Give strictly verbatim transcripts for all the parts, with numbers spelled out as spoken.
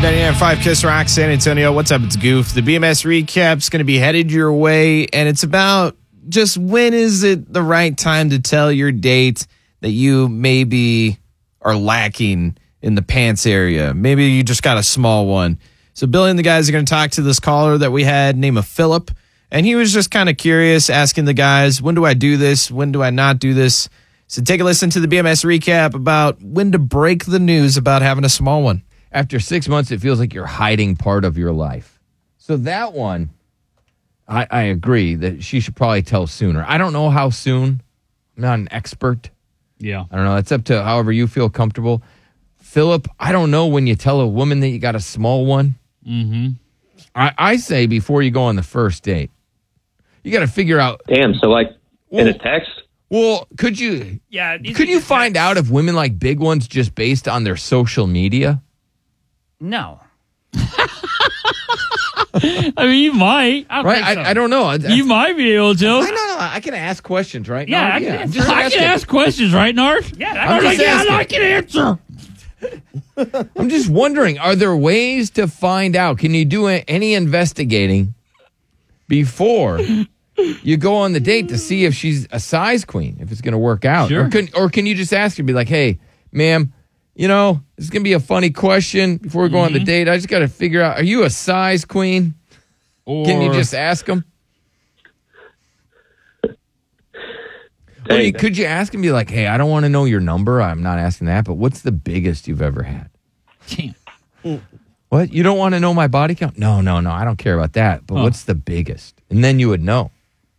ninety-nine point five Kiss Rock, San Antonio. What's up? It's Goof. The B M S recap's going to be headed your way, and it's about just when is it the right time to tell your date that you maybe are lacking in the pants area. Maybe you just got a small one. So Billy and the guys are going to talk to this caller that we had named of Philip, and he was just kind of curious, asking the guys, when do I do this? When do I not do this? So take a listen to the B M S recap about when to break the news about having a small one. After six months, it feels like you're hiding part of your life. So that one, I, I agree that she should probably tell sooner. I don't know how soon. I'm not an expert. Yeah. I don't know. It's up to however you feel comfortable. Philip, I don't know when you tell a woman that you got a small one. Mm-hmm. I, I say before you go on the first date, you got to figure out. Damn, so like well, in a text? Well, could you, yeah, could you find out if women like big ones just based on their social media? No. I mean, you might. I don't right? think so. I, I don't know. I, you might be able to. I don't know. I can ask questions, right? Yeah, Nard? I can, yeah. answer. Just I asking. can ask questions, right, Nard? Yeah, I'm just yeah, asking. I can answer. I'm just wondering, are there ways to find out? Can you do any investigating before you go on the date to see if she's a size queen, if it's going to work out? Sure. Or can, or can you just ask her, be like, hey, ma'am, you know, this is going to be a funny question before we go mm-hmm. on the date. I just got to figure out, are you a size queen? Or can you just ask them? Or you, could you ask him, be like, hey, I don't want to know your number. I'm not asking that, but what's the biggest you've ever had? Damn. What? You don't want to know my body count? No, no, no. I don't care about that. But oh. what's the biggest? And then you would know.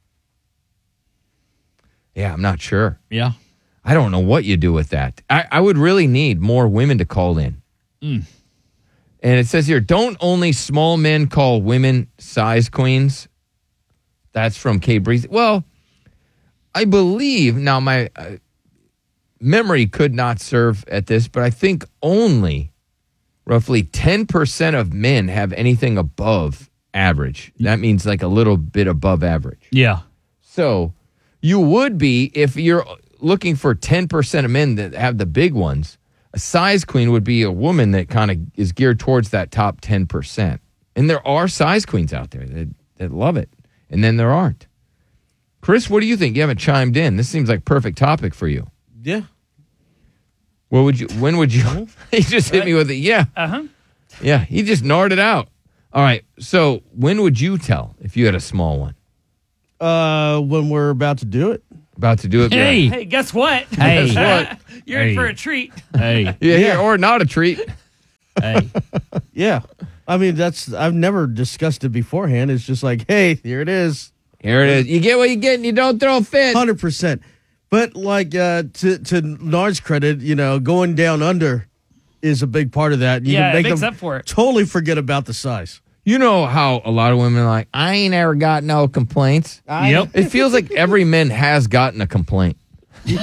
Yeah, I'm not sure. Yeah. I don't know what you do with that. I, I would really need more women to call in. Mm. And it says here, don't only small men call women size queens. That's from Kay Breeze. Well, I believe, now my uh, memory could not serve at this, but I think only roughly ten percent of men have anything above average. That means like a little bit above average. Yeah. So you would be, if you're looking for ten percent of men that have the big ones, a size queen would be a woman that kind of is geared towards that top ten percent. And there are size queens out there that, that love it. And then there aren't. Chris, what do you think? You haven't chimed in. This seems like perfect topic for you. Yeah. What would you, when would you, he just hit me with it. Yeah. Uh-huh. Yeah. He just gnarred it out. All right. So when would you tell if you had a small one? Uh, when we're about to do it. About to do it. Hey. Right. Hey, guess what? Hey. Guess what? You're hey. in for a treat. Hey. Yeah, yeah. Or not a treat. Hey. Yeah. I mean, that's, I've never discussed it beforehand. It's just like, hey, here it is. Here it is. You get what you get and you don't throw a fit. one hundred percent. But like uh, to to Nard's credit, you know, going down under is a big part of that. You yeah, can make it makes them up for it. Totally forget about the size. You know how a lot of women are like, I ain't ever got no complaints. I, yep. It feels like every man has gotten a complaint. Right?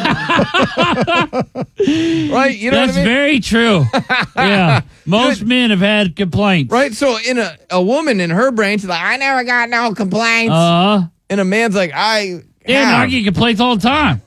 You know That's what I mean? very true. Yeah. Most men have had complaints. Right? So in a, a woman in her brain, she's like, I never got no complaints. Uh, and a man's like, I yeah, have. I get complaints all the time.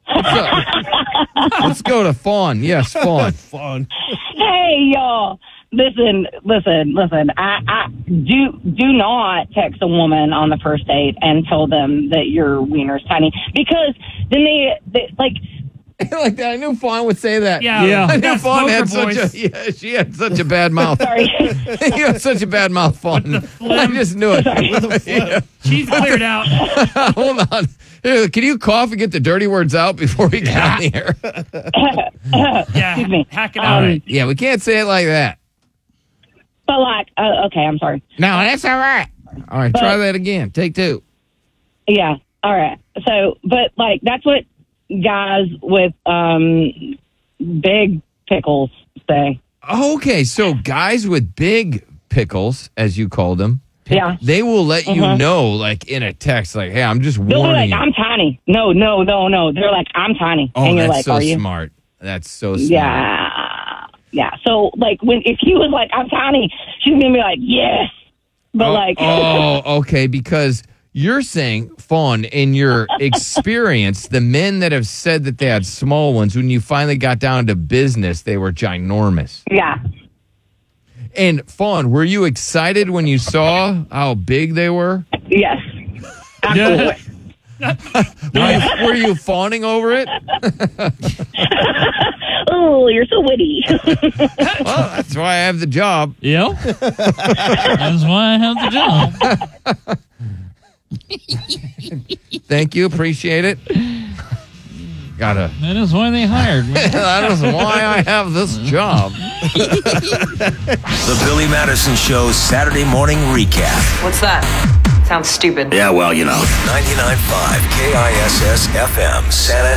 Let's go to Fawn. Yes, Fawn. Fawn. Hey, y'all. Listen, listen, listen. I, I do do not text a woman on the first date and tell them that your wiener's tiny, because then they, they like like that. I knew Fawn would say that. Yeah, yeah. I knew Fawn had voice. such a yeah. She had such a bad mouth. Sorry, you had such a bad mouth, Fawn. I just knew it. Yeah. She's cleared out. Hold on. Here, can you cough and get the dirty words out before we get on the air? Yeah, excuse me. hack it out. Um, Yeah, we can't say it like that. But like, uh, okay, I'm sorry. No, that's all right. All right, But- try that again. Take two. Yeah, all right. So, but like, that's what guys with um big pickles say. Okay, so guys with big pickles, as you called them, Yeah. they will let you Uh-huh. know, like in a text, like, hey, I'm just They'll be warning like, you. I'm tiny. No, no, no, no. They're like, I'm tiny. Oh, and you're that's like, so are you? smart. That's so smart. Yeah. Yeah. So like when if he was like, I'm tiny, she's gonna be like, yes. But oh, like oh, okay, because you're saying, Fawn, in your experience, the men that have said that they had small ones, when you finally got down to business, they were ginormous. yeah. And Fawn, were you excited when you saw how big they were? Yes. Absolutely. Were you, were you fawning over it? Oh, you're so witty. Well, that's why I have the job. Yep. That's why I have the job. Thank you. Appreciate it. Gotta. That is why they hired me. That is why I have this job. The Billy Madison Show's Saturday morning recap. What's that? Sounds stupid. Yeah, well, you know. ninety-nine point five K I S S F M, Santa